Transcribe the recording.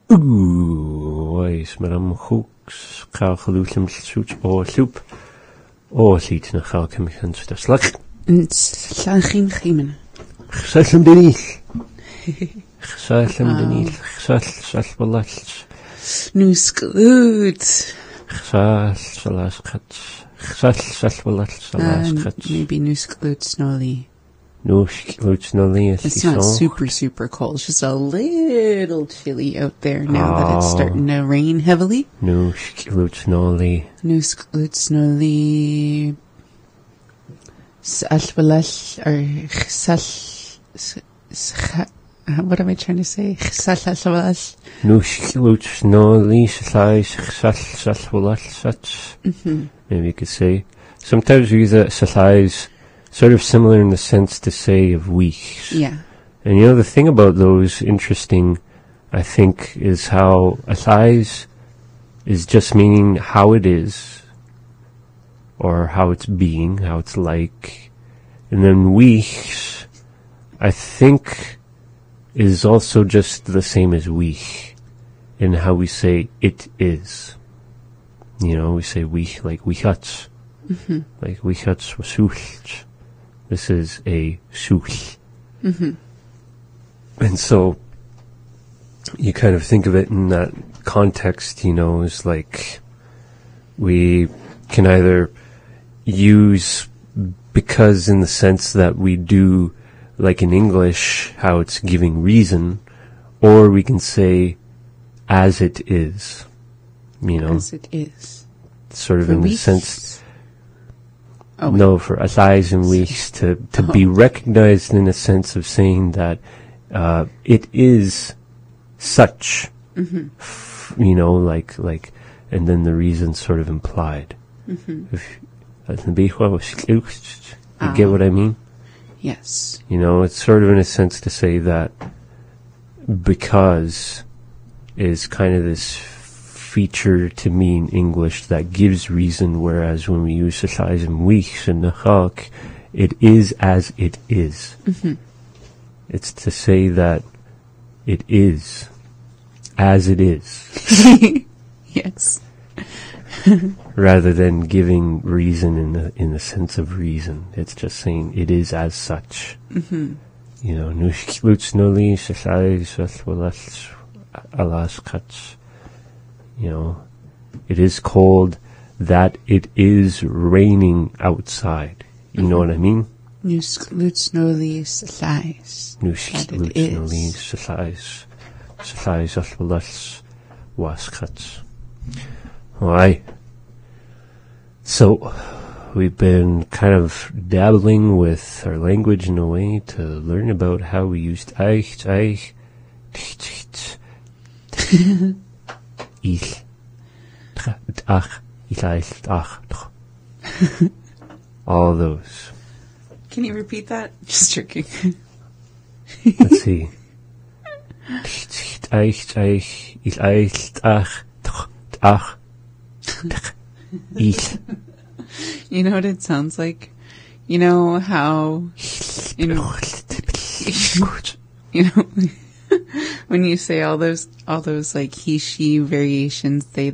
Ois, madam hooks, kalkalootlum suits or soup, or seats in a kalkamicans to slug. It's Lachin Chimen. Xaslum denil. Xaslum denil. Xaslbalats. Nusklut. Xaslaskats. Xaslbalats. Maybe Nusklut Snolly. Nusklut Snolly. It's not super cold. It's just a little chilly out there now that it's starting to rain heavily. Nusklut Snolly. Nusklut Snolly. Salbalal or what am I trying to say? Nusklut Snolly. Salbalats. Maybe you could say. Sometimes we use salais sort of similar in the sense to say of weeks. Yeah. And the thing about those interesting, I think, is how salais is just meaning how it is, or how it's being, how it's like. And then weeks, I think, is also just the same as week in how we say it is. We say week like weechats. Like weechats was sucht. This is a such. And so you kind of think of it in that context, is like we can either use because in the sense that we do like in English how it's giving reason, or we can say as it is. As it is. Sort of for in weeks? The sense. Oh, no, for asais and weeks to be recognized in a sense of saying that it is such. Like, and then the reason sort of implied. If you get what I mean? Yes. It's sort of in a sense to say that because is kind of this feature to me in English that gives reason, whereas when we use asais and weeks in the chalk, it is as it is. It's to say that it is as it is. Yes. Rather than giving reason in the sense of reason, it's just saying it is as such. Nushklutsnoli asais alaskats. It is cold, that it is raining outside. You know what I mean? Nusklutsnoli salais. Nusklutsnoli salais. Salais aswalas waskats. Alright. So, we've been kind of dabbling with our language in a way to learn about how we used eich, ich, ach, all those. Can you repeat that? Just joking. Let's see. You know what it sounds like? You know how when you say all those like he, she variations, they,